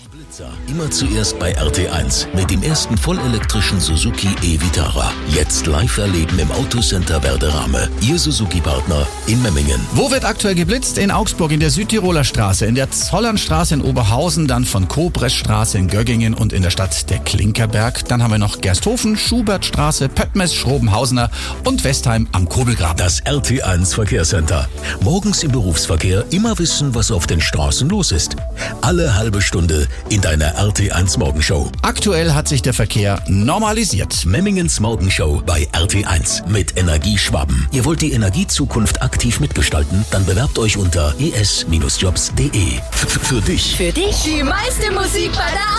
Blitzer. Immer zuerst bei RT1 mit dem ersten vollelektrischen Suzuki e-Vitara. Jetzt live erleben im Autocenter Werderame. Ihr Suzuki-Partner in Memmingen. Wo wird aktuell geblitzt? In Augsburg, in der Südtiroler Straße, in der Zollernstraße in Oberhausen, dann von Kobrechtstraße in Göggingen und in der Stadt der Klinkerberg. Dann haben wir noch Gersthofen, Schubertstraße, Pöttmes, Schrobenhausener und Westheim am Kobelgraben. Das RT1 Verkehrscenter. Morgens im Berufsverkehr immer wissen, was auf den Straßen los ist. Alle halbe Stunde in deiner RT1 Morgenshow. Aktuell hat sich der Verkehr normalisiert. Memmingens Morgenshow bei RT1 mit Energieschwaben. Ihr wollt die Energiezukunft aktiv mitgestalten? Dann bewerbt euch unter es-jobs.de. Für dich. Für dich die meiste Musik bei der